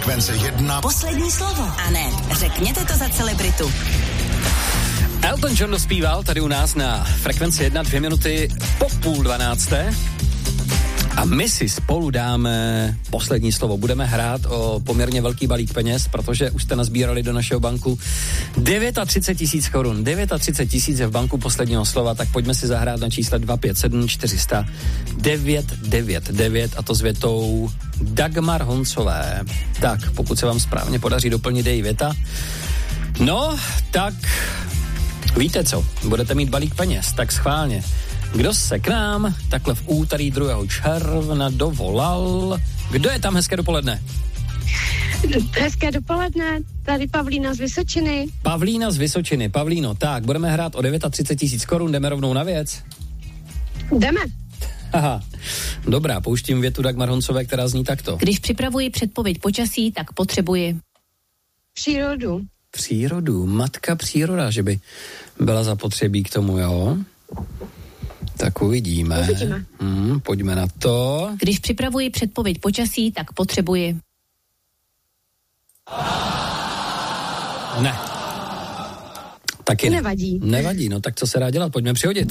Frekvence 1. Poslední slovo. A ne, řekněte to za celebritu. Elton John dospíval tady u nás na Frekvenci 1 2 minuty po 11:30. A my si spolu dáme poslední slovo. Budeme hrát o poměrně velký balík peněz, protože už jste nazbírali do našeho banku 39 000 korun. 39 000 je v banku posledního slova, tak pojďme si zahrát na čísle 257 400 999 a to s větou Dagmar Honcové. Tak, pokud se vám správně podaří doplnit její věta, no, tak víte co, budete mít balík peněz, tak schválně. Kdo se k nám takhle v úterý 2. června dovolal? Kdo je tam? Hezké dopoledne. Hezké dopoledne, tady Pavlína z Vysočiny. Pavlína z Vysočiny. Pavlíno, tak, budeme hrát o 39 000 korun, jdeme rovnou na věc? Jdeme. Aha, dobrá, pouštím větu Dagmar Honcové, která zní takto. Když připravuji předpověď počasí, tak potřebuji Přírodu. Přírodu, matka příroda, že by byla zapotřebí k tomu, jo? Tak uvidíme. Pojďme na to. Když připravuji předpověď počasí, tak potřebuji Ne. Taky ne. Nevadí, no tak co se dá dělat, pojďme přihodit.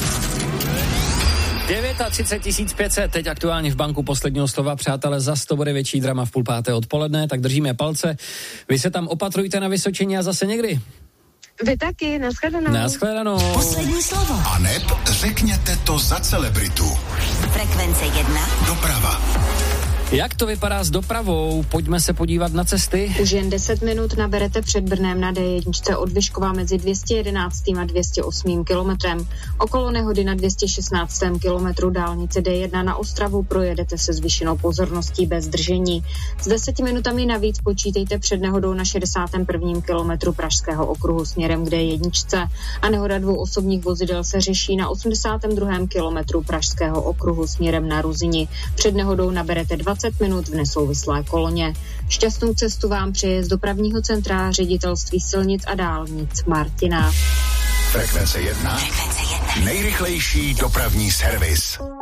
39 500, teď aktuálně v banku posledního slova, přátelé, zas to bude větší drama v 5:30 odpoledne, tak držíme palce. Vy se tam opatrujte na Vysočině a zase někdy. Vy taky, nashledanou. Nashledanou. Poslední slovo. A neb řekněte to za celebritu. Frekvence 1. Doprava. Jak to vypadá s dopravou? Pojďme se podívat na cesty. Už jen 10 minut naberete před Brnem na D1 od Vyškova mezi 211. a 208. kilometrem. Okolo nehody na 216. kilometru dálnice D1 na Ostravu projedete se zvýšenou pozorností bez zdržení. S 10 minutami navíc počítejte před nehodou na 61. kilometru Pražského okruhu směrem k D1. A nehoda 2 osobních vozidel se řeší na 82. kilometru Pražského okruhu směrem na Ruzini. Před nehodou naberete 20 minut v nesouvislé koloně. Šťastnou cestu vám přeje z dopravního centra Ředitelství silnic a dálnic Martina. Frekvence 1. Nejrychlejší dopravní servis.